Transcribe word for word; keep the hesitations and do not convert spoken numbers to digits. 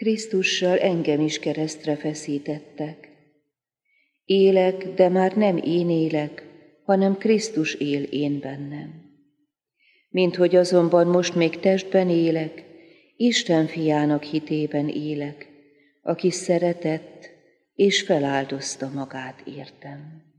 Krisztussal engem is keresztre feszítettek. Élek, de már nem én élek, hanem Krisztus él én bennem. Minthogy azonban most még testben élek, Isten fiának hitében élek, aki szeretett és feláldozta magát értem.